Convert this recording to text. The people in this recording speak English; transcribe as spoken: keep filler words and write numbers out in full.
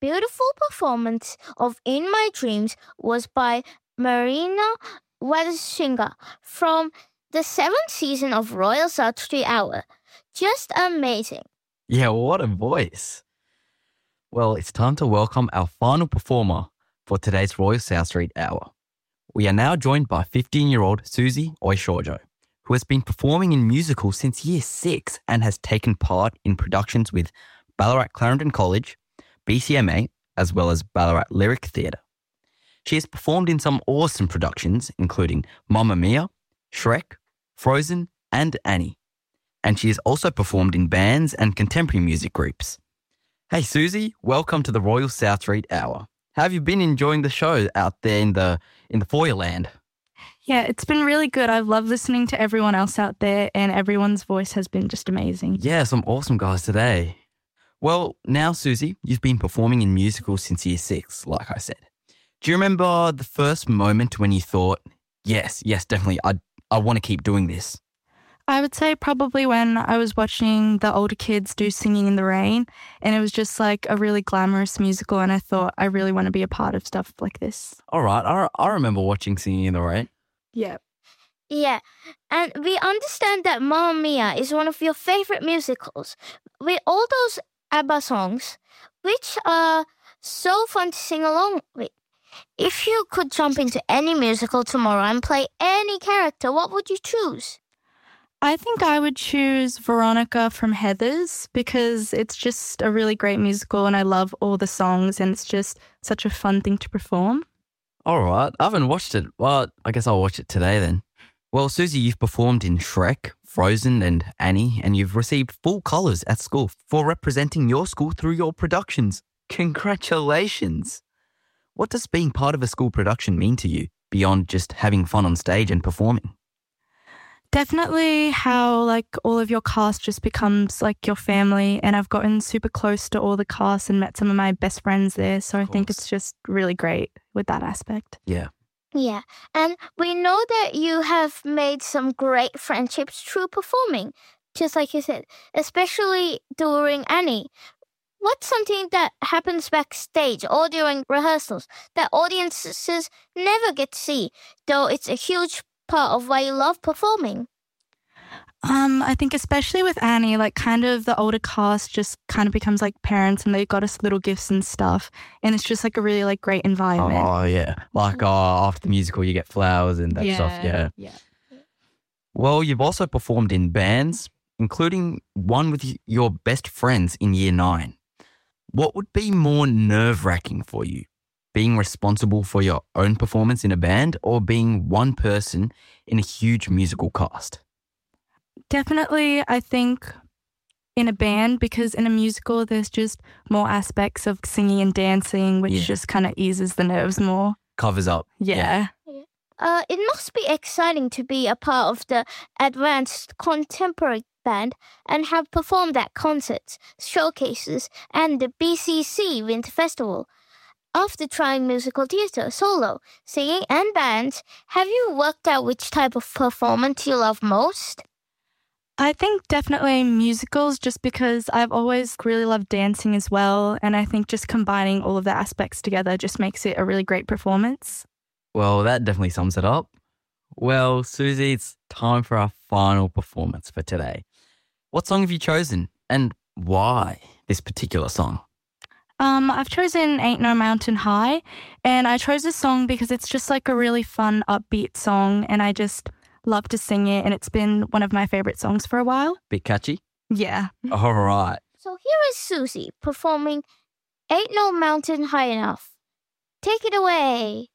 beautiful performance of In My Dreams was by Marina Wadashinga from the seventh season of Royal South Street Hour. Just amazing. Yeah, what a voice. Well, it's time to welcome our final performer for today's Royal South Street Hour. We are now joined by fifteen-year-old Susie Oishojo, who has been performing in musicals since year six and has taken part in productions with Ballarat Clarendon College, B C M A, as well as Ballarat Lyric Theatre. She has performed in some awesome productions, including Mamma Mia, Shrek, Frozen, and Annie. And she has also performed in bands and contemporary music groups. Hey Susie, welcome to the Royal South Street Hour. How have you been enjoying the show out there in the in the foyerland? Yeah, it's been really good. I've loved listening to everyone else out there, and everyone's voice has been just amazing. Yeah, some awesome guys today. Well, now Susie, you've been performing in musicals since year six, like I said. Do you remember the first moment when you thought, yes, yes, definitely, I I want to keep doing this? I would say probably when I was watching the older kids do Singing in the Rain, and it was just like a really glamorous musical, and I thought I really want to be a part of stuff like this. All right, I, I remember watching Singing in the Rain. Yeah. Yeah, and we understand that Mamma Mia is one of your favorite musicals. With all those ABBA songs, which are so fun to sing along with. If you could jump into any musical tomorrow and play any character, what would you choose? I think I would choose Veronica from Heathers because it's just a really great musical and I love all the songs and it's just such a fun thing to perform. All right. I haven't watched it. Well, I guess I'll watch it today then. Well, Susie, you've performed in Shrek, Frozen and Annie, and you've received full colours at school for representing your school through your productions. Congratulations. What does being part of a school production mean to you beyond just having fun on stage and performing? Definitely how like all of your cast just becomes like your family, and I've gotten super close to all the cast and met some of my best friends there, so I think it's just really great with that aspect. Yeah. Yeah, and we know that you have made some great friendships through performing, just like you said, especially during Annie. What's something that happens backstage or during rehearsals that audiences never get to see, though it's a huge part of why you love performing? Um, I think especially with Annie, like kind of the older cast just kind of becomes like parents and they got us little gifts and stuff. And it's just like a really like great environment. Oh, yeah. Like uh, after the musical, you get flowers and that yeah, stuff. Yeah. Yeah. Well, you've also performed in bands, including one with y- your best friends in year nine. What would be more nerve-wracking for you? Being responsible for your own performance in a band or being one person in a huge musical cast? Definitely, I think in a band, because in a musical, there's just more aspects of singing and dancing, which Yeah. just kind of eases the nerves more. Covers up. Yeah. Uh, it must be exciting to be a part of the advanced contemporary band and have performed at concerts, showcases, and the B C C Winter Festival. After trying musical theatre, solo, singing, and bands, have you worked out which type of performance you love most? I think definitely musicals, just because I've always really loved dancing as well. And I think just combining all of the aspects together just makes it a really great performance. Well, that definitely sums it up. Well, Susie, it's time for our final performance for today. What song have you chosen and why this particular song? Um, I've chosen Ain't No Mountain High, and I chose this song because it's just like a really fun, upbeat song, and I just love to sing it, and it's been one of my favourite songs for a while. Bit catchy? Yeah. All right. So here is Susie performing Ain't No Mountain High Enough. Take it away.